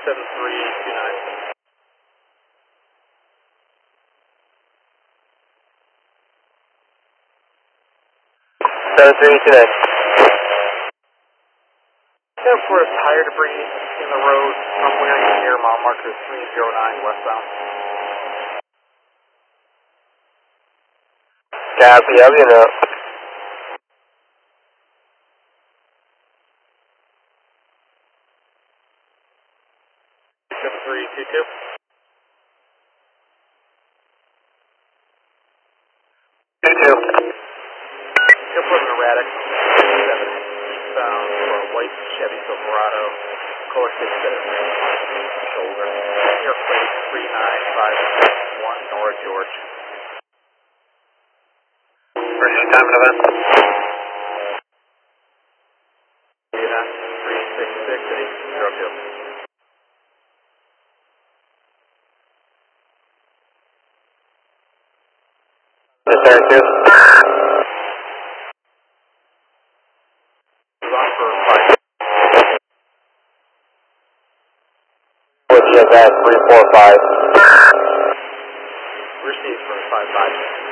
7329. 7329. Air Force tire debris in the road somewhere near mile marker 309 westbound. Copy, I'll be up. Three two two. Airport erratic. 7 eastbound for a white Chevy Silverado. Color 67 shoulder. Airplane 3951 North George. First time and event. Data 366-802. Yes, sir, two. With GFS 345. Received for 55.